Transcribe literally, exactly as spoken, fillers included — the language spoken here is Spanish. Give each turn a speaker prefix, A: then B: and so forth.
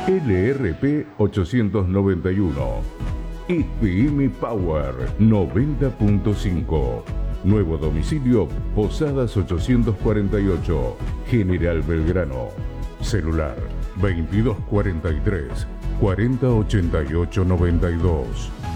A: L R P ochocientos noventa y uno. I P M Power noventa punto cinco. Nuevo domicilio Posadas ochocientos cuarenta y ocho, General Belgrano. Celular veintidós cuarenta y tres, cuarenta ochenta y ocho noventa y dos.